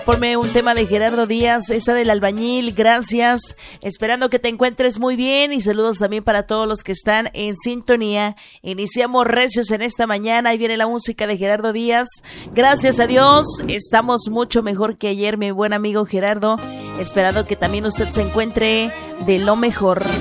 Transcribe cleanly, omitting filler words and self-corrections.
Ponme un tema de Gerardo Díaz, esa del albañil, gracias, esperando que te encuentres muy bien y saludos también para todos los que están en sintonía. Iniciamos recios en esta mañana, ahí viene la música de Gerardo Díaz, gracias a Dios, estamos mucho mejor que ayer, mi buen amigo Gerardo, esperando que también usted se encuentre de lo mejor.